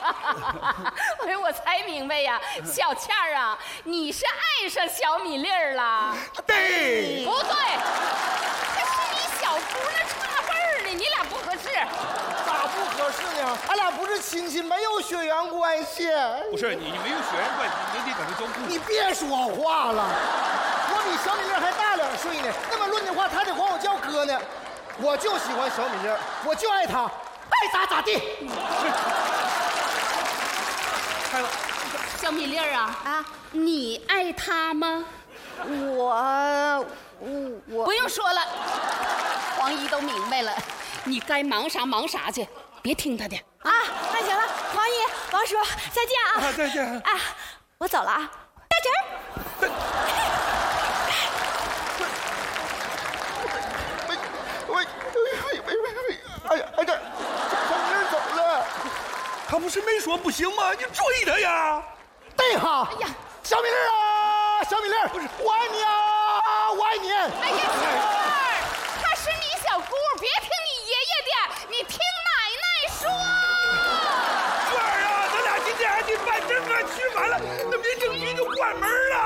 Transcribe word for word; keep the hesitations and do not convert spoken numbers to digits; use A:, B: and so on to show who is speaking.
A: 哎，我才明白呀，小倩儿啊，你是爱上小米粒儿了？
B: 对，
A: 不对，他是你小姑，那差辈儿呢，你俩不合适。
B: 咋不合适呢？俺俩不是亲戚，没有血缘关系。
C: 不是你，你没有血缘关系，你得等他交裤。
B: 你别说话了，我比小米粒还大两岁呢。那么论的话，他得管我叫哥呢。我就喜欢小米粒，我就爱他，爱咋咋地。
C: 开了，
A: 小米粒儿啊啊，你爱他吗？
D: 我我我
A: 不用说了，黄姨都明白了，你该忙啥忙啥去，别听他的
D: 啊。那行了，黄姨、王叔，再见啊！
C: 啊再见
D: 啊，我走了啊，大侄儿。
B: 喂喂喂喂喂喂！哎呀哎这小米粒走了，
C: 他不是没说不行吗？你追他呀！
B: 对哈！哎呀，小米粒啊，小米粒，不是我爱你啊，我爱你！
A: 哎呀，小妹儿，她是你小姑，别听你爷爷的，你听奶奶说。
C: 娟儿啊，咱俩今天还得办证啊，吃完了，那民政局就关门了。